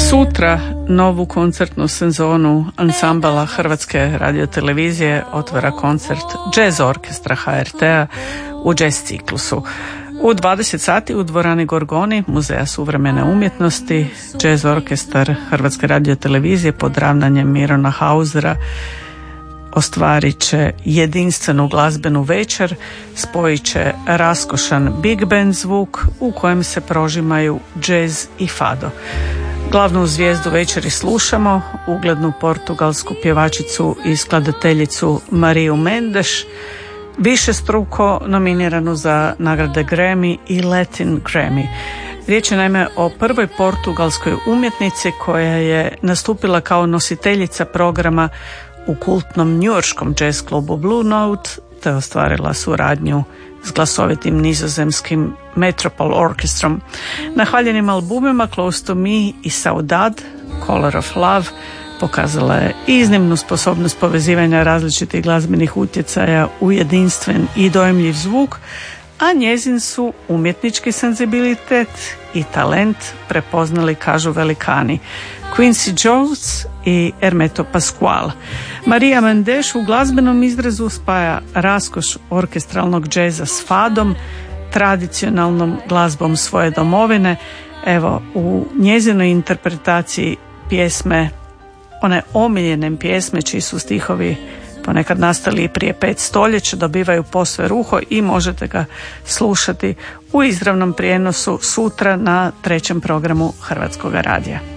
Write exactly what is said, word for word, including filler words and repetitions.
Sutra novu koncertnu sezonu ansambala Hrvatske radiotelevizije otvara koncert Jazz Orkestra H R T-a u jazz ciklusu. U dvadeset sati u dvorani Gorgoni Muzeja suvremene umjetnosti Jazz Orkestar Hrvatske radiotelevizije pod ravnanjem Mirona Hausera ostvarit će jedinstvenu glazbenu večer, spojit će raskošan big band zvuk u kojem se prožimaju jazz i fado. Glavnu zvijezdu večeri slušamo, uglednu portugalsku pjevačicu i skladateljicu Mariju Mendes, višestruko nominiranu za nagrade Grammy i Latin Grammy. Riječ je naime o prvoj portugalskoj umjetnici koja je nastupila kao nositeljica programa u kultnom njujorškom jazz klubu Blue Note, te ostvarila suradnju s glasovitim nizozemskim Metropole Orkestrom. Na hvaljenim albumima Close to Me i Saudade, Color of Love, pokazala je iznimnu sposobnost povezivanja različitih glazbenih utjecaja u jedinstven i dojmljiv zvuk, a njezin su umjetnički senzibilitet i talent prepoznali, kažu velikani, Quincy Jones i Hermeto Pascual. Marija Mendes u glazbenom izrazu spaja raskoš orkestralnog džeza s fadom, tradicionalnom glazbom svoje domovine. Evo, u njezinoj interpretaciji pjesme, one omiljene pjesme čiji su stihovi ponekad nastali i prije pet stoljeća, dobivaju posve ruho i možete ga slušati u izravnom prijenosu sutra na trećem programu Hrvatskog radija.